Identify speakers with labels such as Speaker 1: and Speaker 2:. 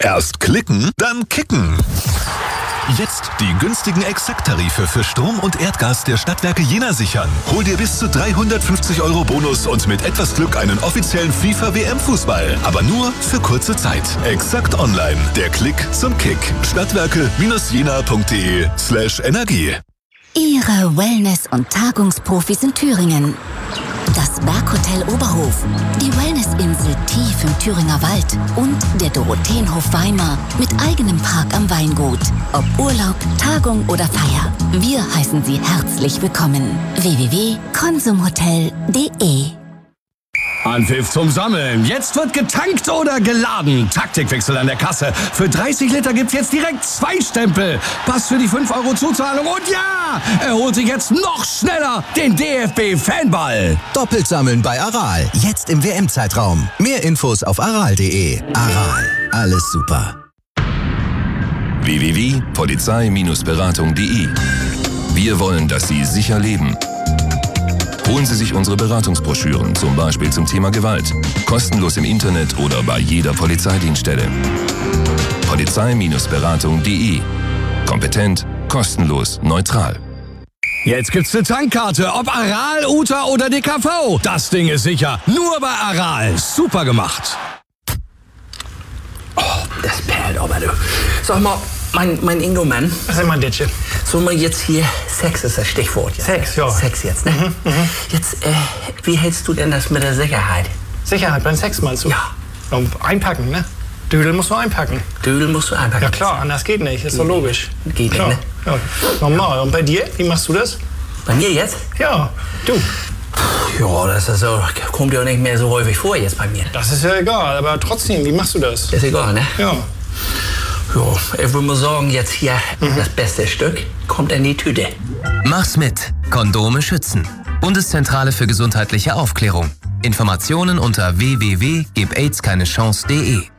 Speaker 1: Erst klicken, dann kicken. Jetzt die günstigen Exakt-Tarife für Strom und Erdgas der Stadtwerke Jena sichern. Hol dir bis zu 350 € Bonus und mit etwas Glück einen offiziellen FIFA-WM-Fußball. Aber nur für kurze Zeit. Exakt Online. Der Klick zum Kick. Stadtwerke-jena.de/Energie.
Speaker 2: Ihre Wellness- und Tagungsprofis in Thüringen. Das Berghotel Oberhof, die Wellnessinsel tief im Thüringer Wald und der Dorotheenhof Weimar mit eigenem Park am Weingut. Ob Urlaub, Tagung oder Feier, wir heißen Sie herzlich willkommen. www.konsumhotel.de.
Speaker 3: Anpfiff zum Sammeln. Jetzt wird getankt oder geladen. Taktikwechsel an der Kasse. Für 30 Liter gibt's jetzt direkt 2 Stempel. Passt für die 5 € Zuzahlung. Und ja, er holt sich jetzt noch schneller den DFB-Fanball.
Speaker 4: Doppelt sammeln bei Aral. Jetzt im WM-Zeitraum. Mehr Infos auf aral.de. Aral. Alles super.
Speaker 5: www.polizei-beratung.de. Wir wollen, dass Sie sicher leben. Holen Sie sich unsere Beratungsbroschüren, zum Beispiel zum Thema Gewalt. Kostenlos im Internet oder bei jeder Polizeidienststelle. Polizei-beratung.de. Kompetent, kostenlos, neutral.
Speaker 3: Jetzt gibt's eine Tankkarte, ob Aral, UTA oder DKV. Das Ding ist sicher. Nur bei Aral. Super gemacht.
Speaker 6: Oh, das perlt aber, du. Sag mal, mein Ingo-Mann.
Speaker 7: Was ist mein Ditche?
Speaker 6: So mal jetzt hier, Sex ist das Stichwort. Jetzt.
Speaker 7: Sex, ja.
Speaker 6: Sex jetzt, ne? Jetzt, wie hältst du denn das mit der Sicherheit?
Speaker 7: Sicherheit beim Sex meinst du?
Speaker 6: Ja.
Speaker 7: Und einpacken, ne? Dödel musst du einpacken.
Speaker 6: Dödel musst du einpacken.
Speaker 7: Ja klar, anders geht nicht, ist doch logisch.
Speaker 6: Geht
Speaker 7: klar.
Speaker 6: nicht, ne?
Speaker 7: Ja. Normal. Und bei dir, wie machst du das?
Speaker 6: Bei mir jetzt?
Speaker 7: Ja, du.
Speaker 6: Ja, das ist so, kommt ja nicht mehr so häufig vor jetzt bei mir.
Speaker 7: Das ist ja egal, aber trotzdem, wie machst du das?
Speaker 6: Ist egal, ne?
Speaker 7: Ja.
Speaker 6: Ja, ich würde mal sagen, jetzt hier das beste Stück kommt in die Tüte.
Speaker 8: Mach's mit. Kondome schützen. Bundeszentrale für gesundheitliche Aufklärung. Informationen unter www.gebaidskeinechance.de.